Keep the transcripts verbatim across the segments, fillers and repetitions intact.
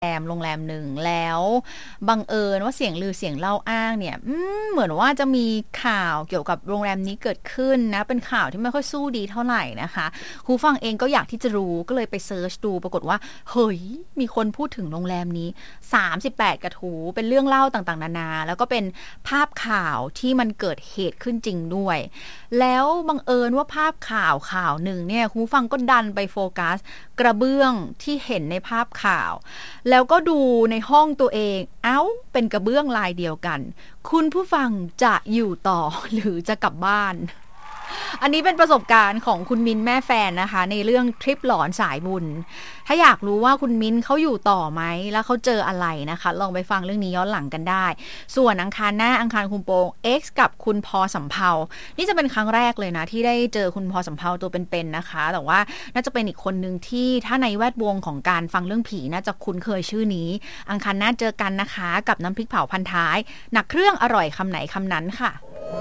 แรมโรงแรมหนึ่งแล้วบังเอิญว่าเสียงลือเสียงเล่าอ้างเนี่ยเหมือนว่าจะมีข่าวเกี่ยวกับโรงแรมนี้เกิดขึ้นนะเป็นข่าวที่ไม่ค่อยสู้ดีเท่าไหร่นะคะครูฟังเองก็อยากที่จะรู้ก็เลยไปเซิร์ชดูปรากฏว่าเฮ้ยมีคนพูดถึงโรงแรมนี้สามสิบแปดกระทู้เป็นเรื่องเล่าต่างๆนานาแล้วก็เป็นภาพข่าวที่มันเกิดเหตุขึ้นจริงด้วยแล้วบังเอิญว่าภาพข่าวข่าวหนึ่งเนี่ยครูฟังก็ดันไปโฟกัสกระเบื้องที่เห็นในภาพข่าวแล้วก็ดูในห้องตัวเองเอ้าเป็นกระเบื้องลายเดียวกันคุณผู้ฟังจะอยู่ต่อหรือจะกลับบ้านอันนี้เป็นประสบการณ์ของคุณมิ้นแม่แฟนนะคะในเรื่องทริปหลอนสายบุญถ้าอยากรู้ว่าคุณมิ้นเขาอยู่ต่อไหมแล้วเขาเจออะไรนะคะลองไปฟังเรื่องนี้ย้อนหลังกันได้ส่วนอังคารหน้าอังคารคุมโปง X กับคุณพอสำเภานี่จะเป็นครั้งแรกเลยนะที่ได้เจอคุณพอสำเภาตัวเป็นๆนะคะแต่ว่าน่าจะเป็นอีกคนนึงที่ถ้าในแวดวงของการฟังเรื่องผีน่าจะคุ้นเคยชื่อนี้อังคารหน้าเจอกันนะคะกับน้ำพริกเผาพันท้ายหนักเครื่องอร่อยคำไหนคำนั้นค่ะ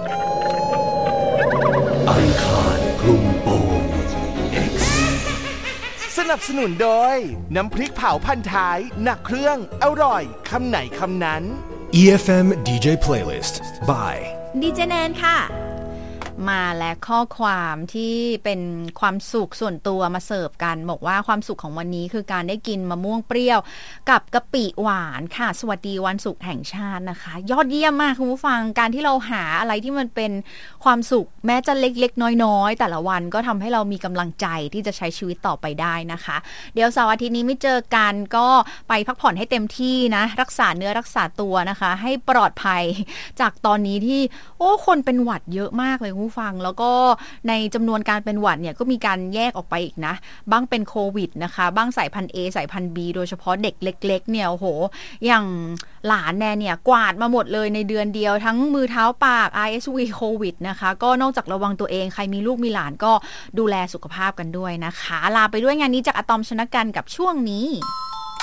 อังคารคลุมโปง X สนับสนุนโดยน้ำพริกเผาพันท้ายหนักเครื่องอร่อยคำไหนคำนั้นอี เอฟ เอ็ม ดี เจ Playlist by ดีเจแนนค่ะมาและข้อความที่เป็นความสุขส่วนตัวมาเสิร์ฟกันบอกว่าความสุขของวันนี้คือการได้กินมะม่วงเปรี้ยวกับกะปิหวานค่ะสวัสดีวันศุกร์แห่งชาตินะคะยอดเยี่ยมมากคุณผู้ฟังการที่เราหาอะไรที่มันเป็นความสุขแม้จะเล็กๆน้อยๆแต่ละวันก็ทำให้เรามีกำลังใจที่จะใช้ชีวิตต่อไปได้นะคะเดี๋ยวเสาร์อาทิตย์นี้ไม่เจอกันก็ไปพักผ่อนให้เต็มที่นะรักษาเนื้อรักษาตัวนะคะให้ปลอดภัยจากตอนนี้ที่โอ้คนเป็นหวัดเยอะมากเลยฟังแล้วก็ในจำนวนการเป็นหวัดเนี่ยก็มีการแยกออกไปอีกนะบ้างเป็นโควิดนะคะบ้างสายพันธุ์ A สายพันธุ์ B โดยเฉพาะเด็กเล็กๆเนี่ยโอ้โหอย่างหลานแน่เนี่ยกวาดมาหมดเลยในเดือนเดียวทั้งมือเท้าปาก อาร์ เอส วี โควิดนะคะก็นอกจากระวังตัวเองใครมีลูกมีหลานก็ดูแลสุขภาพกันด้วยนะคะลาไปด้วยงานนี้จากอะตอมชนกันกับช่วงนี้